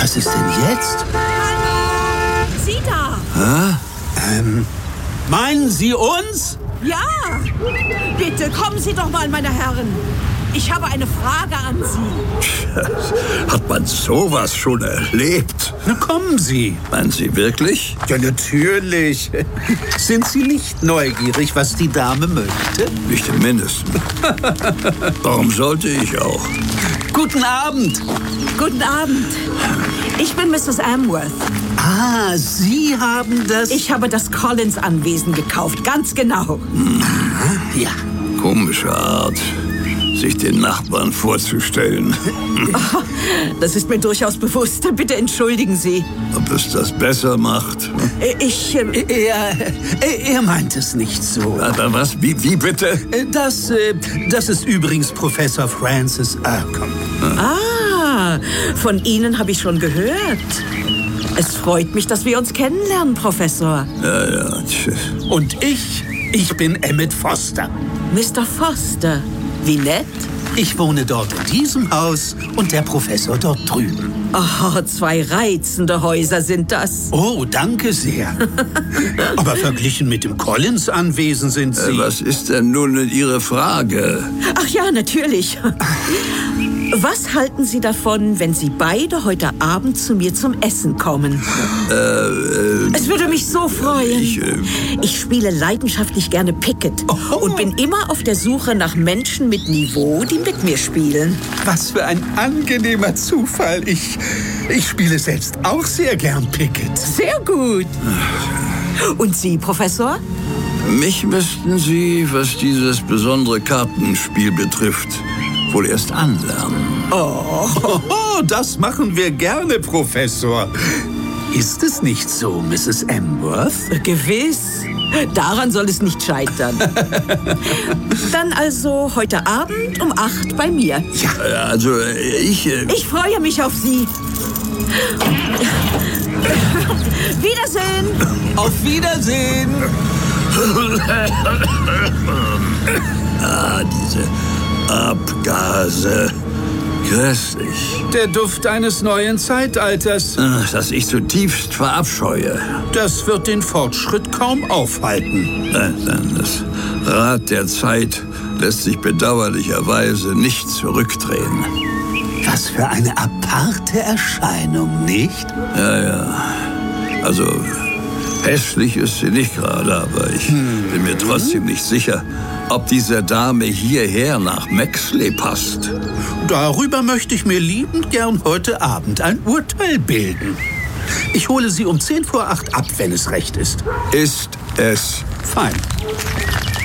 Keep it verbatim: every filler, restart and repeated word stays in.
Was ist denn jetzt? Hallo! Sie da! Hä? Ähm, meinen Sie uns? Ja! Bitte, kommen Sie doch mal, meine Herren. Ich habe eine Frage an Sie. Hat man sowas schon erlebt? Na, kommen Sie. Meinen Sie wirklich? Ja, natürlich. Sind Sie nicht neugierig, was die Dame möchte? Nicht im Mindesten. Warum sollte ich auch? Guten Abend. Guten Abend. Ich bin Missus Amworth. Ah, Sie haben das... Ich habe das Collins-Anwesen gekauft, ganz genau. Aha, ja. Komische Art, sich den Nachbarn vorzustellen. Oh, das ist mir durchaus bewusst. Bitte entschuldigen Sie. Ob es das besser macht? Ich... Äh, Er, er, er meint es nicht so. Aber was? Wie, wie bitte? Das, äh, das ist übrigens Professor Francis Ercom. Ah, von Ihnen habe ich schon gehört. Es freut mich, dass wir uns kennenlernen, Professor. Ja, ja, tschüss. Und ich, ich bin Emmett Foster. Mister Foster, wie nett. Ich wohne dort in diesem Haus und der Professor dort drüben. Oh, zwei reizende Häuser sind das. Oh, danke sehr. Aber verglichen mit dem Collins-Anwesen sind Sie... Äh, was ist denn nun Ihre Frage? Ach ja, natürlich. Was halten Sie davon, wenn Sie beide heute Abend zu mir zum Essen kommen? Äh, äh, Es würde mich so freuen. Ich, äh, Ich spiele leidenschaftlich gerne Picket Oh. und bin immer auf der Suche nach Menschen mit Niveau, die mit mir spielen. Was für ein angenehmer Zufall. Ich, ich spiele selbst auch sehr gern Picket. Sehr gut. Und Sie, Professor? mich müssten Sie, was dieses besondere Kartenspiel betrifft, wohl erst anlernen. Oh, das machen wir gerne, Professor. Ist es nicht so, Missus Amworth? Gewiss. Daran soll es nicht scheitern. Dann also heute Abend um acht bei mir. Äh, Also, äh, ich... Äh, Ich freue mich auf Sie. Wiedersehen. Auf Wiedersehen. ah, diese Abgase. Grässlich. Der Duft eines neuen Zeitalters. Ach, das ich zutiefst verabscheue. Das wird den Fortschritt kaum aufhalten. Äh, Denn das Rad der Zeit lässt sich bedauerlicherweise nicht zurückdrehen. Was für eine aparte Erscheinung, nicht? Ja, ja. Also, hässlich ist sie nicht gerade, aber ich bin mir trotzdem nicht sicher, ob diese Dame hierher nach Maxley passt. Darüber möchte ich mir liebend gern heute Abend ein Urteil bilden. Ich hole Sie um zehn vor acht ab, wenn es recht ist. Ist es Fein.